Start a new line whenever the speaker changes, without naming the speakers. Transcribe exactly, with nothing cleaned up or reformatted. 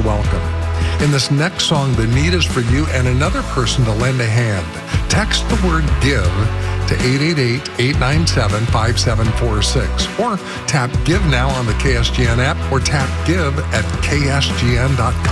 welcome. In this next song, the need is for you and another person to lend a hand. Text the word GIVE to eight eight eight, eight nine seven, five seven four six or tap Give Now on the K S G N app or tap give at K S G N dot com.